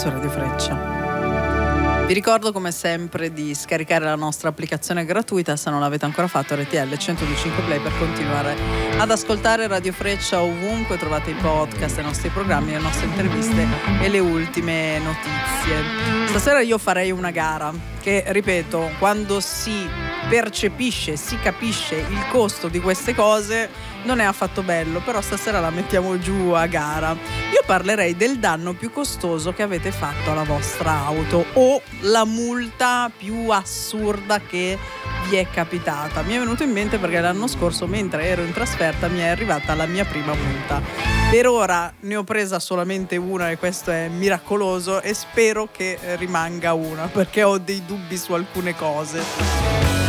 su Radio Freccia. Vi ricordo come sempre di scaricare la nostra applicazione gratuita se non l'avete ancora fatto, RTL 102.5 Play, per continuare ad ascoltare Radio Freccia ovunque trovate i podcast, i nostri programmi, le nostre interviste e le ultime notizie. Stasera io farei una gara che, ripeto, quando si percepisce, si capisce il costo di queste cose non è affatto bello, però stasera la mettiamo giù a gara. Io parlerei del danno più costoso che avete fatto alla vostra auto o la multa più assurda che vi è capitata. Mi è venuto in mente perché l'anno scorso, mentre ero in trasferta, mi è arrivata la mia prima multa. Per ora ne ho presa solamente una e questo è miracoloso, e spero che rimanga una perché ho dei dubbi su alcune cose.